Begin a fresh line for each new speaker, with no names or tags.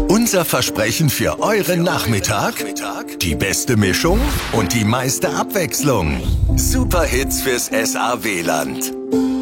Unser Versprechen für euren Nachmittag? Die beste Mischung und die meiste Abwechslung. Super Hits fürs SAW-Land.